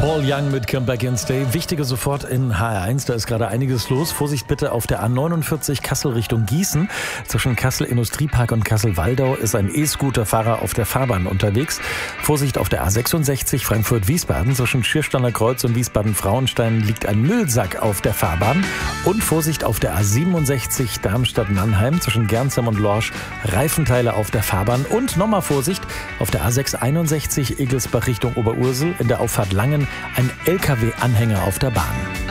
Paul Young mit Come Back and Stay. Wichtige sofort in HR1, da ist gerade einiges los. Vorsicht bitte auf der A49 Kassel Richtung Gießen. Zwischen Kassel Industriepark und Kassel-Waldau ist ein E-Scooter-Fahrer auf der Fahrbahn unterwegs. Vorsicht auf der A66 Frankfurt-Wiesbaden. Zwischen Schiersteiner Kreuz und Wiesbaden-Frauenstein liegt ein Müllsack auf der Fahrbahn. Und Vorsicht auf der A67 Darmstadt-Mannheim. Zwischen Gernsheim und Lorsch Reifenteile auf der Fahrbahn. Und nochmal Vorsicht auf der A661 Egelsbach Richtung Oberursel. In der Auffahrt Langen ein LKW-Anhänger auf der Bahn.